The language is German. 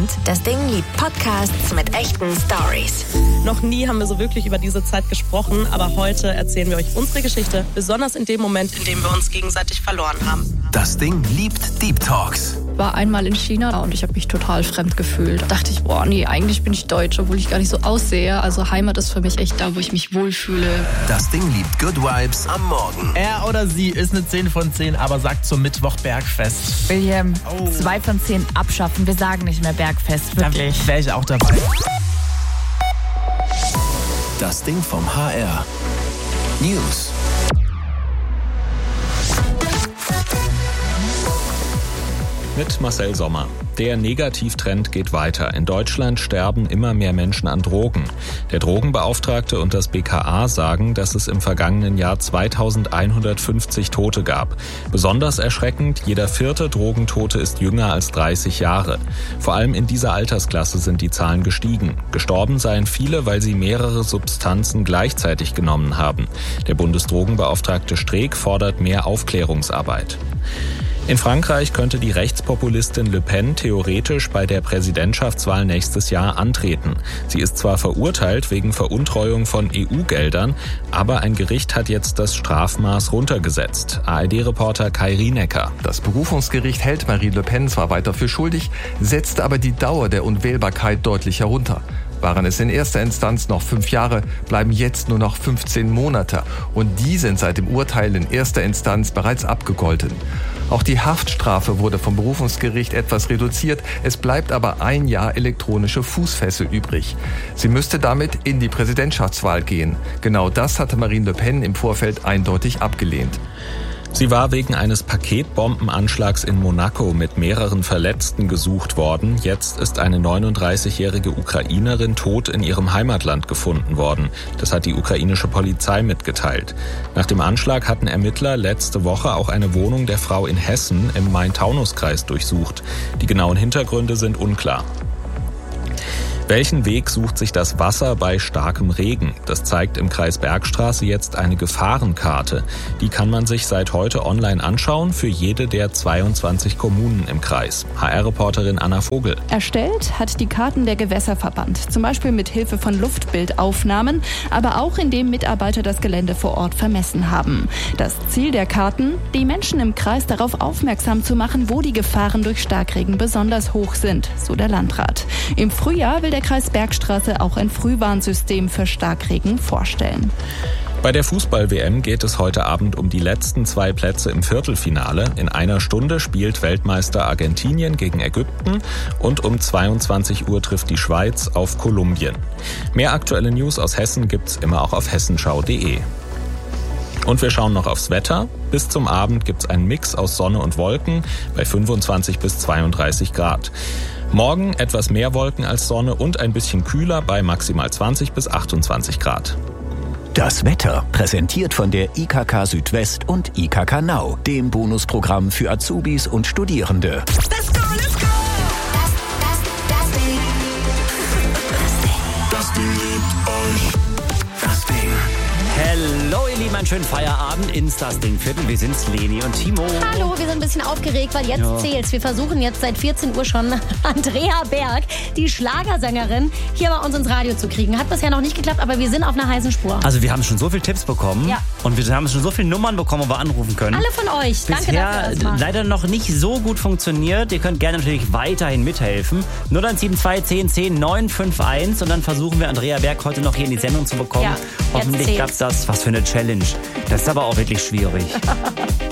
Deutschland. Das Ding liebt Podcasts mit echten Stories. Noch nie haben wir so wirklich über diese Zeit gesprochen, aber heute erzählen wir euch unsere Geschichte, besonders in dem Moment, in dem wir uns gegenseitig verloren haben. Das Ding liebt Deep Talks. War einmal in China und ich habe mich total fremd gefühlt. Da dachte ich, eigentlich bin ich Deutsch, obwohl ich gar nicht so aussehe. Also Heimat ist für mich echt da, wo ich mich wohlfühle. Das Ding liebt Good Vibes am Morgen. Er oder sie ist eine 10 von 10, aber sagt zum Mittwoch Bergfest. William, 2 von 10 abschaffen. Wir sagen nicht mehr Bergfest, wirklich. Da wäre ich auch dabei. Das Ding vom HR. News. Mit Marcel Sommer. Der Negativtrend geht weiter. In Deutschland sterben immer mehr Menschen an Drogen. Der Drogenbeauftragte und das BKA sagen, dass es im vergangenen Jahr 2150 Tote gab. Besonders erschreckend, jeder 4. Drogentote ist jünger als 30 Jahre. Vor allem in dieser Altersklasse sind die Zahlen gestiegen. Gestorben seien viele, weil sie mehrere Substanzen gleichzeitig genommen haben. Der Bundesdrogenbeauftragte Streeck fordert mehr Aufklärungsarbeit. In Frankreich könnte die Rechtspopulistin Le Pen theoretisch bei der Präsidentschaftswahl nächstes Jahr antreten. Sie ist zwar verurteilt wegen Veruntreuung von EU-Geldern, aber ein Gericht hat jetzt das Strafmaß runtergesetzt. ARD-Reporter Kai Rienecker. Das Berufungsgericht hält Marine Le Pen zwar weiter für schuldig, setzt aber die Dauer der Unwählbarkeit deutlich herunter. Waren es in erster Instanz noch 5 Jahre, bleiben jetzt nur noch 15 Monate. Und die sind seit dem Urteil in erster Instanz bereits abgegolten. Auch die Haftstrafe wurde vom Berufungsgericht etwas reduziert. Es bleibt aber 1 Jahr elektronische Fußfessel übrig. Sie müsste damit in die Präsidentschaftswahl gehen. Genau das hatte Marine Le Pen im Vorfeld eindeutig abgelehnt. Sie war wegen eines Paketbombenanschlags in Monaco mit mehreren Verletzten gesucht worden. Jetzt ist eine 39-jährige Ukrainerin tot in ihrem Heimatland gefunden worden. Das hat die ukrainische Polizei mitgeteilt. Nach dem Anschlag hatten Ermittler letzte Woche auch eine Wohnung der Frau in Hessen im Main-Taunus-Kreis durchsucht. Die genauen Hintergründe sind unklar. Welchen Weg sucht sich das Wasser bei starkem Regen? Das zeigt im Kreis Bergstraße jetzt eine Gefahrenkarte. Die kann man sich seit heute online anschauen für jede der 22 Kommunen im Kreis. HR-Reporterin Anna Vogel. Erstellt hat die Karten der Gewässerverband, zum Beispiel mit Hilfe von Luftbildaufnahmen, aber auch indem Mitarbeiter das Gelände vor Ort vermessen haben. Das Ziel der Karten, die Menschen im Kreis darauf aufmerksam zu machen, wo die Gefahren durch Starkregen besonders hoch sind, so der Landrat. Im Frühjahr will der Kreis Bergstraße auch ein Frühwarnsystem für Starkregen vorstellen. Bei der Fußball-WM geht es heute Abend um die letzten 2 Plätze im Viertelfinale. In 1 Stunde spielt Weltmeister Argentinien gegen Ägypten und um 22 Uhr trifft die Schweiz auf Kolumbien. Mehr aktuelle News aus Hessen gibt's immer auch auf hessenschau.de. Und wir schauen noch aufs Wetter. Bis zum Abend gibt's einen Mix aus Sonne und Wolken bei 25 bis 32 Grad. Morgen etwas mehr Wolken als Sonne und ein bisschen kühler bei maximal 20 bis 28 Grad. Das Wetter präsentiert von der IKK Südwest und IKK Now, dem Bonusprogramm für Azubis und Studierende. Let's go, let's go! Das Ding liebt euch. Das Ding. Hallo ihr Lieben, einen schönen Feierabend ins Das Ding Viertel. Wir sind's, Leni und Timo. Hallo, wir sind ein bisschen aufgeregt, weil jetzt zählt's. Wir versuchen jetzt seit 14 Uhr schon Andrea Berg, die Schlagersängerin, hier bei uns ins Radio zu kriegen. Hat bisher noch nicht geklappt, aber wir sind auf einer heißen Spur. Also wir haben schon so viele Tipps bekommen und wir haben schon so viele Nummern bekommen, wo wir anrufen können. Alle von euch. Danke Bisher dafür erstmal. leider noch nicht so gut funktioniert. Ihr könnt gerne natürlich weiterhin mithelfen. 0172 10 10 951 und dann versuchen wir Andrea Berg heute noch hier in die Sendung zu bekommen. Ja, hoffentlich klappt das. Was für eine Challenge. Das ist aber auch wirklich schwierig.